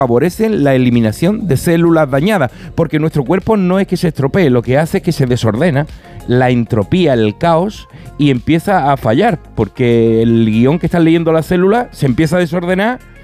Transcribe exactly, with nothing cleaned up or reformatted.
favorecen la eliminación de células dañadas, porque nuestro cuerpo no es que se estropee, lo que hace es que se desordena, la entropía, el caos, y empieza a fallar, porque el guión que están leyendo las células se empieza a desordenar